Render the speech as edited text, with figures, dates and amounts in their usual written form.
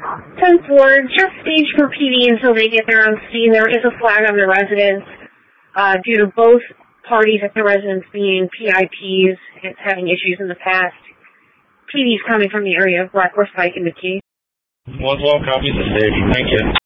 10-4, just stage for PD until they get there on scene. There is a flag on the residence due to both parties at the residence being PIPs and having issues in the past. PD's coming from the area of Black Horse Pike and McKee. 112 copies the stage. Thank you.